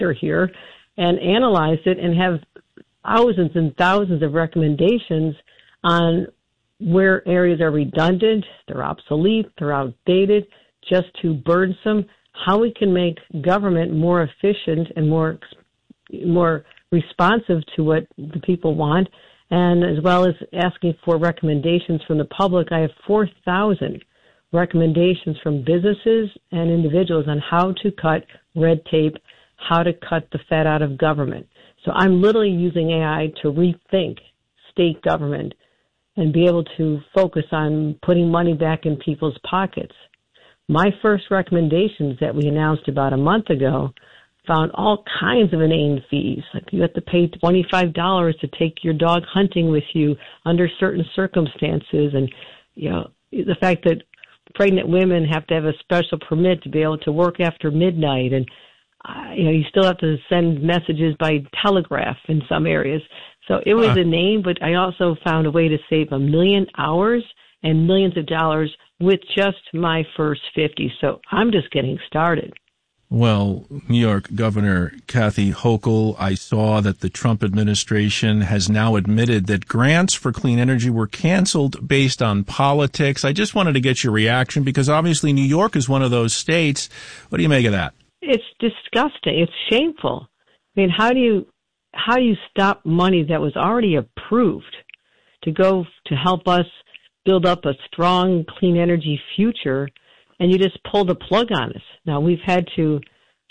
here and analyzed it and have thousands and thousands of recommendations on where areas are redundant, they're obsolete, they're outdated, just too burdensome, how we can make government more efficient and more responsive to what the people want, and as well as asking for recommendations from the public. I have 4,000 recommendations from businesses and individuals on how to cut red tape, how to cut the fat out of government. So I'm literally using AI to rethink state government and be able to focus on putting money back in people's pockets. My first recommendations that we announced about a month ago found all kinds of inane fees. Like you have to pay $25 to take your dog hunting with you under certain circumstances. And, the fact that pregnant women have to have a special permit to be able to work after midnight. And, you still have to send messages by telegraph in some areas. So it was inane, but I also found a way to save 1 million hours and millions of dollars with just my first 50. So I'm just getting started. Well, New York Governor Kathy Hochul, I saw that the Trump administration has now admitted that grants for clean energy were canceled based on politics. I just wanted to get your reaction because obviously New York is one of those states. What do you make of that? It's disgusting. It's shameful. I mean, how do you stop money that was already approved to go to help us build up a strong clean energy future, and you just pull the plug on us? Now, I've had to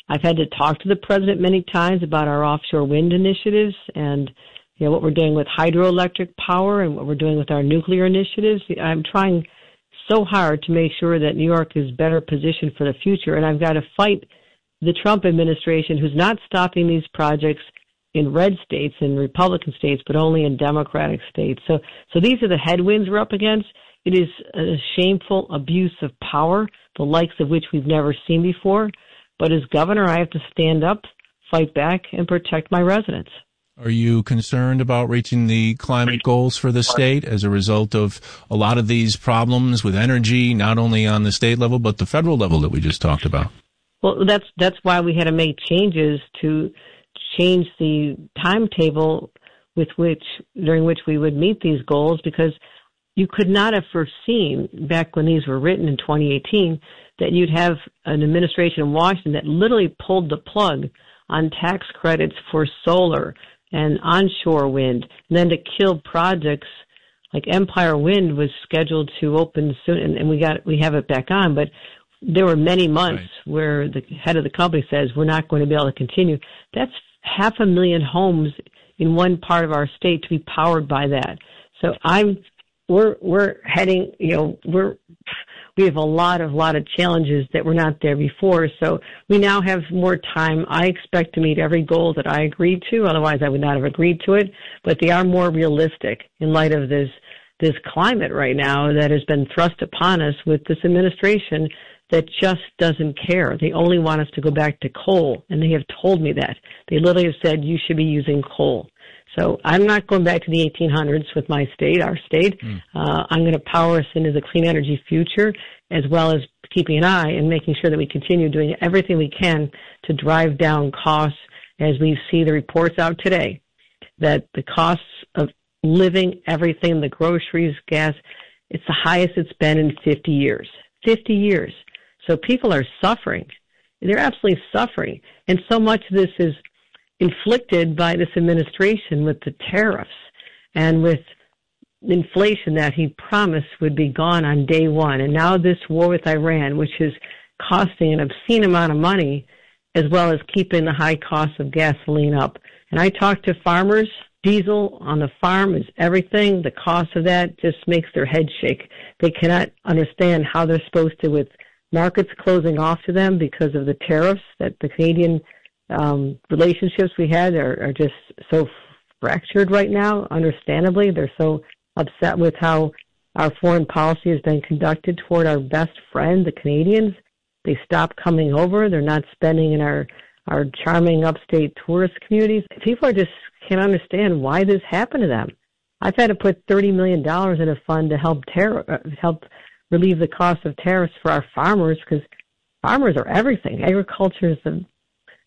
talk to the president many times about our offshore wind initiatives and what we're doing with hydroelectric power and what we're doing with our nuclear initiatives. I'm trying so hard to make sure that New York is better positioned for the future, and I've got to fight the Trump administration, who's not stopping these projects in red states and Republican states, but only in Democratic states. So these are the headwinds we're up against. It is a shameful abuse of power, the likes of which we've never seen before. But as governor, I have to stand up, fight back, and protect my residents. Are you concerned about reaching the climate goals for the state as a result of a lot of these problems with energy, not only on the state level, but the federal level that we just talked about? Well, that's why we had to make changes to change the timetable during which we would meet these goals, because you could not have foreseen back when these were written in 2018 that you'd have an administration in Washington that literally pulled the plug on tax credits for solar and onshore wind, and then to kill projects like Empire Wind was scheduled to open soon, and we have it back on, but there were many months where the head of the company says we're not going to be able to continue. That's 500,000 homes in one part of our state to be powered by that. So we're heading, we have a lot of challenges that were not there before. So we now have more time. I expect to meet every goal that I agreed to. Otherwise, I would not have agreed to it. But they are more realistic in light of this climate right now that has been thrust upon us with this administration that just doesn't care. They only want us to go back to coal, and they have told me that. They literally have said you should be using coal. So I'm not going back to the 1800s with my state, our state. I'm going to power us into the clean energy future, as well as keeping an eye and making sure that we continue doing everything we can to drive down costs, as we see the reports out today, that the costs of living, everything, the groceries, gas, it's the highest it's been in 50 years. 50 years. So people are suffering. They're absolutely suffering. And so much of this is inflicted by this administration with the tariffs and with inflation that he promised would be gone on day one. And now this war with Iran, which is costing an obscene amount of money, as well as keeping the high cost of gasoline up. And I talk to farmers. Diesel on the farm is everything. The cost of that just makes their head shake. They cannot understand how they're supposed to, with markets closing off to them because of the tariffs, that the Canadian relationships we had are just so fractured right now. Understandably, they're so upset with how our foreign policy has been conducted toward our best friend, the Canadians. They stopped coming over. They're not spending in our charming upstate tourist communities. People are just can't understand why this happened to them. I've had to put $30 million in a fund to help relieve the cost of tariffs for our farmers, because farmers are everything. Agriculture is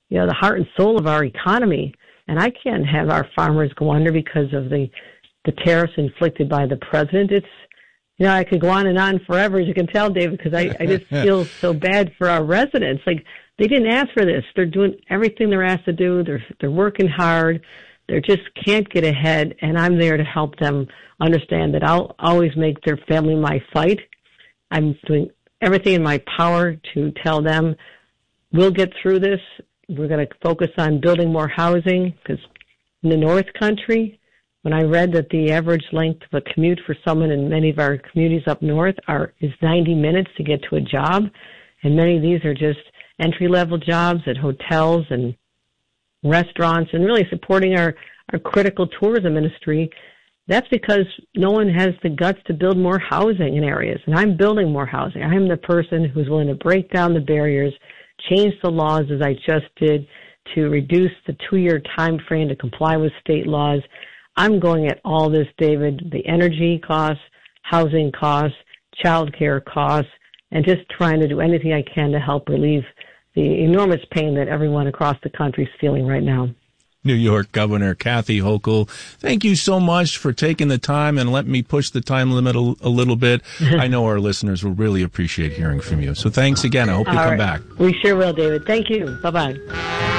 the heart and soul of our economy. And I can't have our farmers go under because of the tariffs inflicted by the president. It's, I could go on and on forever, as you can tell, David, because I just feel so bad for our residents. Like, they didn't ask for this. They're doing everything they're asked to do. They're working hard. They just can't get ahead, and I'm there to help them understand that I'll always make their family my fight. I'm doing everything in my power to tell them we'll get through this. We're going to focus on building more housing, because in the North Country, when I read that the average length of a commute for someone in many of our communities up north is 90 minutes to get to a job, and many of these are just entry-level jobs at hotels and restaurants, and really supporting our critical tourism industry. That's because no one has the guts to build more housing in areas, and I'm building more housing. I'm the person who's willing to break down the barriers, change the laws as I just did, to reduce the 2-year time frame to comply with state laws. I'm going at all this, David, the energy costs, housing costs, child care costs, and just trying to do anything I can to help relieve the enormous pain that everyone across the country is feeling right now. New York Governor Kathy Hochul, thank you so much for taking the time and letting me push the time limit a little bit. I know our listeners will really appreciate hearing from you. So thanks again. I hope you come back. We sure will, David. Thank you. Bye-bye.